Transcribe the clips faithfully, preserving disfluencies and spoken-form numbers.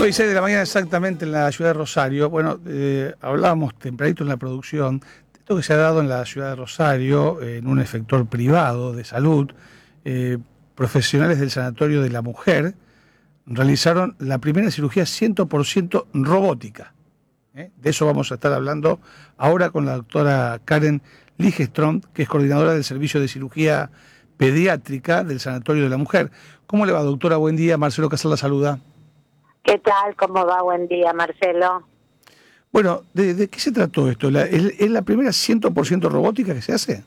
cinco y seis de la mañana exactamente en la ciudad de Rosario. Bueno, eh, hablábamos tempranito en la producción de esto que se ha dado en la ciudad de Rosario, eh, en un efector privado de salud. Eh, profesionales del Sanatorio de la Mujer realizaron la primera cirugía cien por ciento robótica. ¿eh? De eso vamos a estar hablando ahora con la doctora Karen Ligestrom, que es coordinadora del Servicio de Cirugía Pediátrica del Sanatorio de la Mujer. ¿Cómo le va, doctora? Buen día. Marcelo Casal la saluda. ¿Qué tal? ¿Cómo va? Buen día, Marcelo. Bueno, ¿de, de qué se trató esto? ¿La, es, ¿Es la primera cien por ciento robótica que se hace?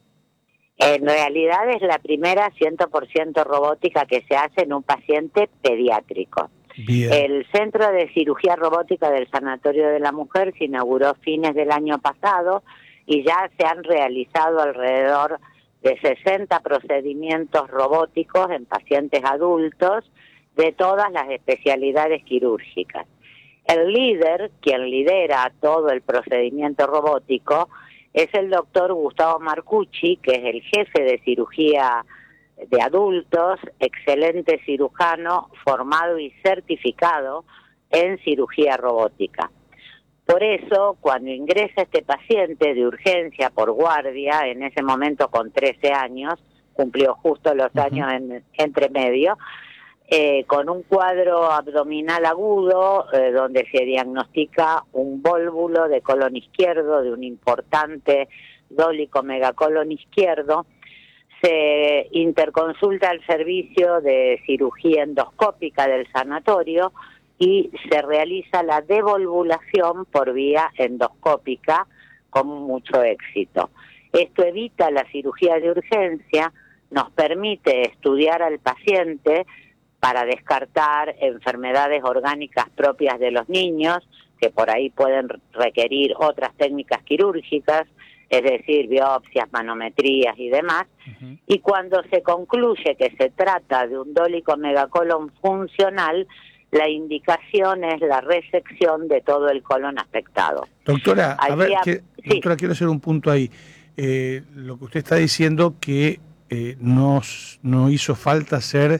En realidad es la primera cien por ciento robótica que se hace en un paciente pediátrico. Bien. El Centro de Cirugía Robótica del Sanatorio de la Mujer se inauguró a fines del año pasado y ya se han realizado alrededor de sesenta procedimientos robóticos en pacientes adultos de todas las especialidades quirúrgicas. El líder, quien lidera todo el procedimiento robótico, es el doctor Gustavo Marcucci, que es el jefe de cirugía de adultos, excelente cirujano, formado y certificado en cirugía robótica. Por eso, cuando ingresa este paciente de urgencia por guardia, en ese momento con trece años, cumplió justo los uh-huh. años en, entre medio, Eh, con un cuadro abdominal agudo eh, donde se diagnostica un vólvulo de colon izquierdo, de un importante dólico megacolon izquierdo, se interconsulta al servicio de cirugía endoscópica del sanatorio y se realiza la devolvulación por vía endoscópica con mucho éxito. Esto evita la cirugía de urgencia, nos permite estudiar al paciente para descartar enfermedades orgánicas propias de los niños, que por ahí pueden requerir otras técnicas quirúrgicas, es decir, biopsias, manometrías y demás, uh-huh. y cuando se concluye que se trata de un dólico megacolon funcional, la indicación es la resección de todo el colon afectado. Doctora, Allí a ver, a... que, sí. doctora, quiero hacer un punto ahí. Eh, lo que usted está diciendo que eh, no, no hizo falta hacer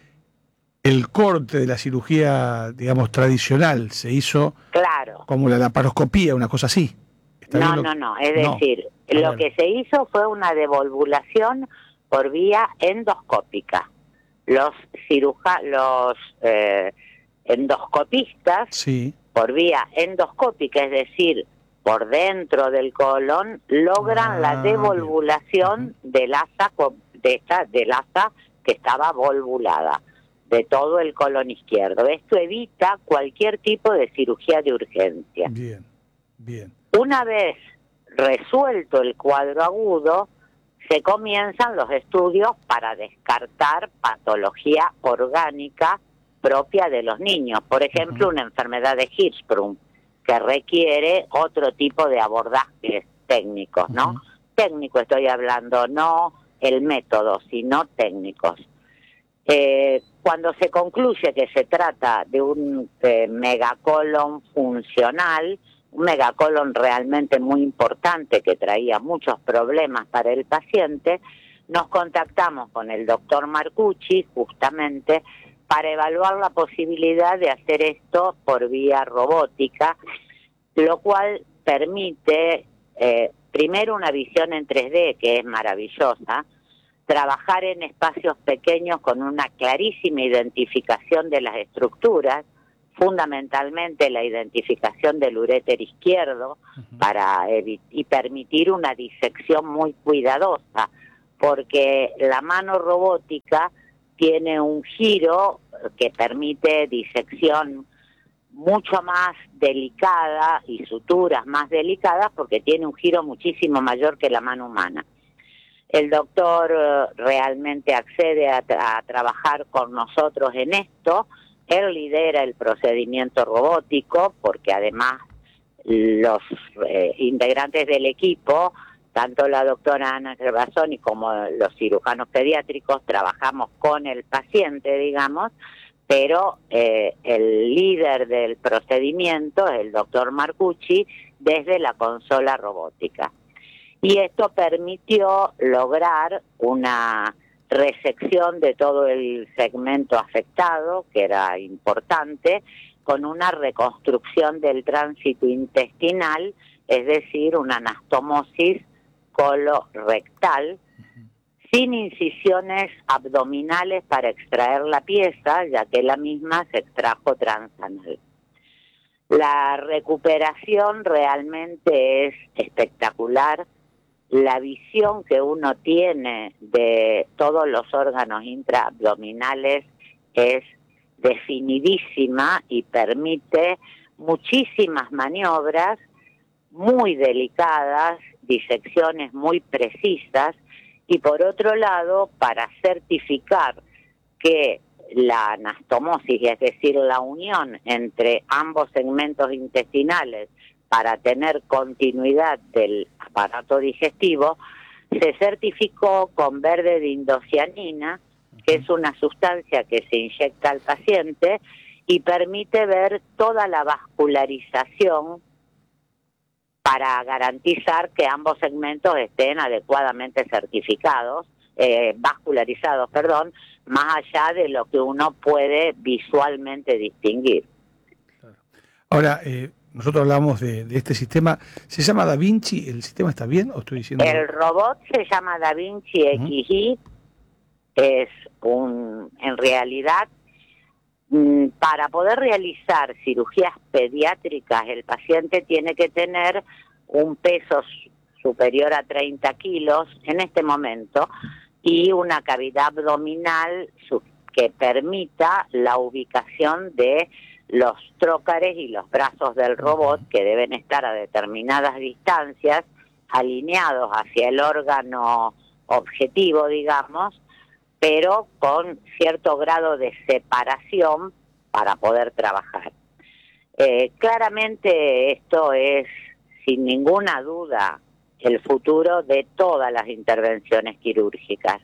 el corte de la cirugía, digamos, tradicional, se hizo claro. como la laparoscopía, una cosa así. No, lo... no, no, es no. decir, lo que se hizo fue una devolvulación por vía endoscópica. Los ciruja, los eh, endoscopistas, sí. por vía endoscópica, es decir, por dentro del colon, logran ah, la devolvulación uh-huh. del asa, de esta, del asa que estaba volvulada, de todo el colon izquierdo. Esto evita cualquier tipo de cirugía de urgencia. Bien, bien. Una vez resuelto el cuadro agudo, se comienzan los estudios para descartar patología orgánica propia de los niños. Por ejemplo, uh-huh. una enfermedad de Hirschsprung, que requiere otro tipo de abordajes técnicos, ¿no? Uh-huh. Técnico estoy hablando, no el método, sino técnicos. Eh, cuando se concluye que se trata de un eh, megacolon funcional, un megacolon realmente muy importante que traía muchos problemas para el paciente, nos contactamos con el doctor Marcucci justamente para evaluar la posibilidad de hacer esto por vía robótica, lo cual permite eh, primero una visión en tres D que es maravillosa, trabajar en espacios pequeños con una clarísima identificación de las estructuras, fundamentalmente la identificación del uréter izquierdo, uh-huh. para evi- y permitir una disección muy cuidadosa, porque la mano robótica tiene un giro que permite disección mucho más delicada y suturas más delicadas porque tiene un giro muchísimo mayor que la mano humana. El doctor uh, realmente accede a, tra- a trabajar con nosotros en esto. Él lidera el procedimiento robótico porque además los eh, integrantes del equipo, tanto la doctora Ana Gervasoni como los cirujanos pediátricos, trabajamos con el paciente, digamos, pero eh, el líder del procedimiento es el doctor Marcucci desde la consola robótica. Y esto permitió lograr una resección de todo el segmento afectado, que era importante, con una reconstrucción del tránsito intestinal, es decir, una anastomosis colorectal, sin incisiones abdominales para extraer la pieza, ya que la misma se extrajo transanal. La recuperación realmente es espectacular. La visión que uno tiene de todos los órganos intraabdominales es definidísima y permite muchísimas maniobras muy delicadas, disecciones muy precisas, y por otro lado, para certificar que la anastomosis, es decir, la unión entre ambos segmentos intestinales para tener continuidad del aparato digestivo, se certificó con verde de indocianina, que es una sustancia que se inyecta al paciente y permite ver toda la vascularización para garantizar que ambos segmentos estén adecuadamente certificados, eh, vascularizados, perdón, más allá de lo que uno puede visualmente distinguir. Ahora, eh, nosotros hablamos de, de este sistema, ¿se llama Da Vinci? ¿El sistema está bien o estoy diciendo? El robot se llama Da Vinci X I, uh-huh. Es un, en realidad, para poder realizar cirugías pediátricas, el paciente tiene que tener un peso superior a treinta kilos en este momento y una cavidad abdominal que permita la ubicación de los trócares y los brazos del robot, que deben estar a determinadas distancias, alineados hacia el órgano objetivo, digamos, pero con cierto grado de separación para poder trabajar. Eh, claramente esto es, sin ninguna duda, el futuro de todas las intervenciones quirúrgicas.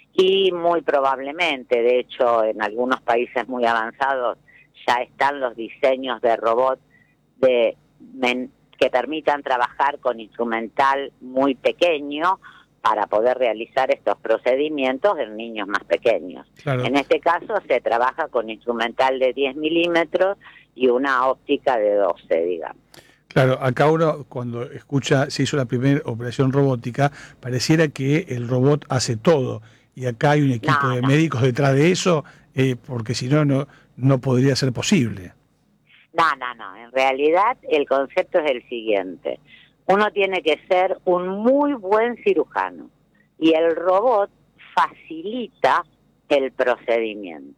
Y muy probablemente, de hecho, en algunos países muy avanzados ya están los diseños de robots de, men, que permitan trabajar con instrumental muy pequeño, para poder realizar estos procedimientos en niños más pequeños. Claro. En este caso se trabaja con instrumental de diez milímetros y una óptica de doce, digamos. Claro, acá uno cuando escucha, se hizo la primera operación robótica, pareciera que el robot hace todo, y acá hay un equipo no, de no. médicos detrás de eso, eh, porque si no, no, no podría ser posible. No, no, no, en realidad el concepto es el siguiente. Uno tiene que ser un muy buen cirujano y el robot facilita el procedimiento.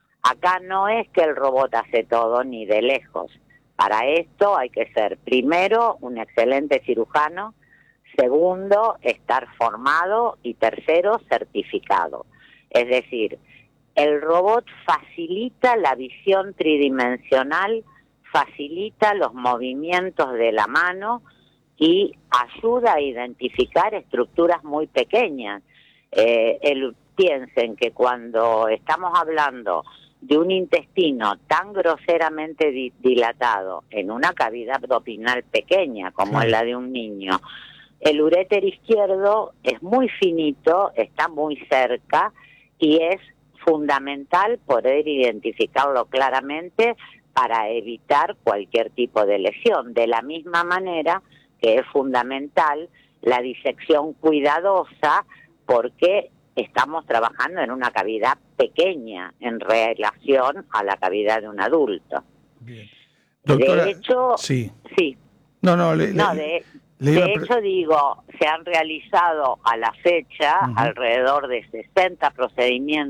Acá no es que el robot hace todo ni de lejos. Para esto hay que ser, primero, un excelente cirujano, segundo, estar formado y tercero, certificado. Es decir, el robot facilita la visión tridimensional, facilita los movimientos de la mano y ayuda a identificar estructuras muy pequeñas. Eh, el, piensen que cuando estamos hablando de un intestino tan groseramente di dilatado en una cavidad abdominal pequeña como sí. es la de un niño, el uréter izquierdo es muy finito, está muy cerca y es fundamental poder identificarlo claramente para evitar cualquier tipo de lesión. De la misma manera que es fundamental la disección cuidadosa, porque estamos trabajando en una cavidad pequeña en relación a la cavidad de un adulto. Bien. Doctora, de hecho, sí. sí. No, no, le, no le, de, le de hecho digo, se han realizado a la fecha uh-huh. alrededor de sesenta procedimientos